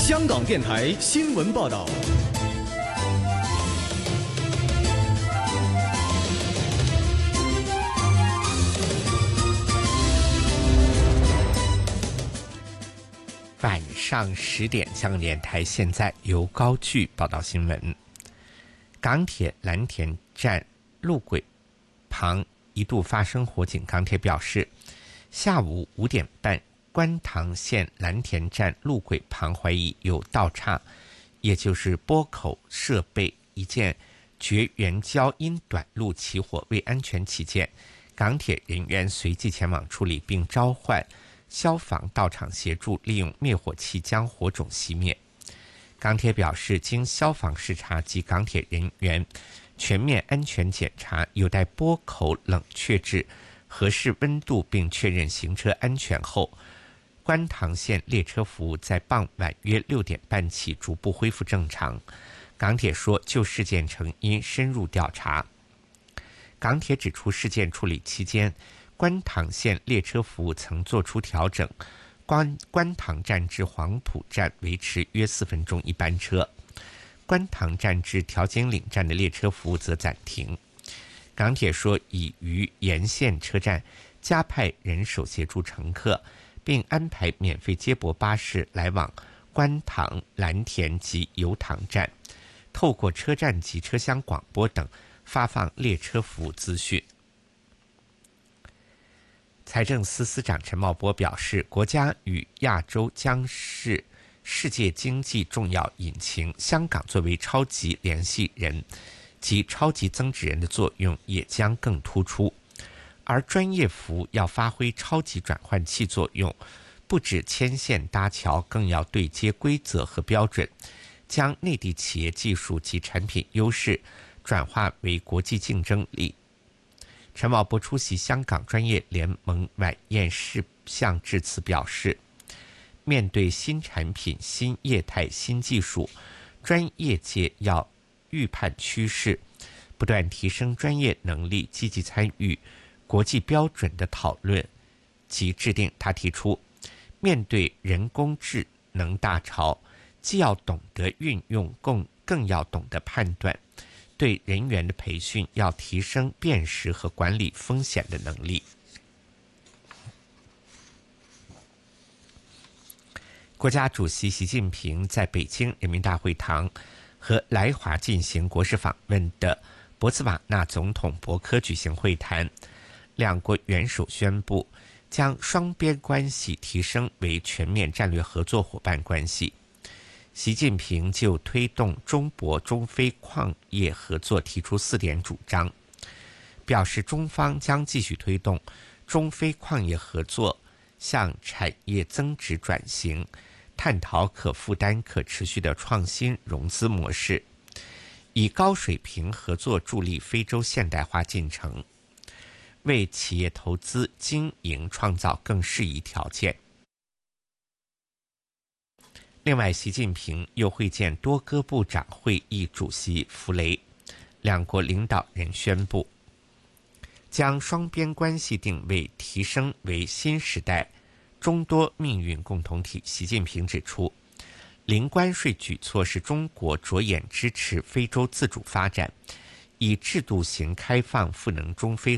香港电台新闻报道。 晚上10点，香港电台现在由高炬报道新闻。港铁蓝田站路轨旁一度发生火警，港铁表示，下午5点半，观塘线蓝田站路轨旁怀疑有道岔，也就是拨口设备一件绝缘胶因短路起火，为安全起见，港铁人员随即前往处理，并召唤消防到场协助，利用灭火器将火种熄灭。港铁表示，经消防视察及港铁人员全面安全检查，有待拨口冷却至合适温度并确认行车安全后，观塘线列车服务在傍晚约6点半起逐步恢复正常。港铁说，就事件成因深入调查。港铁指出，事件处理期间，观塘线列车服务曾作出调整，观塘站至黄埔站维持约4分钟一班车，观塘站至调景岭站的列车服务则暂停。港铁说，已于沿线车站加派人手协助乘客，并安排免费接驳巴士来往观塘、蓝田及油塘站，透过车站及车厢广播等发放列车服务资讯。财政司司长陈茂波表示，国家与亚洲将是世界经济重要引擎，香港作为超级联系人及超级增值人的作用也将更突出，而专业服务要发挥超级转换器作用，不止牵线搭桥，更要对接规则和标准，将内地企业技术及产品优势转化为国际竞争力。陈茂波出席香港专业联盟晚宴事项致辞表示，面对新产品、新业态、新技术，专业界要预判趋势，不断提升专业能力，积极参与国际标准的讨论及制定。他提出，面对人工智能大潮，既要懂得运用，更要懂得判断，对人员的培训要提升辨识和管理风险的能力。国家主席习近平在北京人民大会堂和来华进行国事访问的博茨瓦纳总统博科举行会谈，两国元首宣布将双边关系提升为全面战略合作伙伴关系。习近平就推动中博中非矿业合作提出4点主张，表示中方将继续推动中非矿业合作向产业增值转型，探讨可负担可持续的创新融资模式，以高水平合作助力非洲现代化进程，为企业投资经营创造更适宜条件。另外，习近平又会见多哥部长会议主席弗雷，两国领导人宣布将双边关系定位提升为新时代中多命运共同体。习近平指出，零关税举措是中国着眼支持非洲自主发展，以制度型开放赋能中非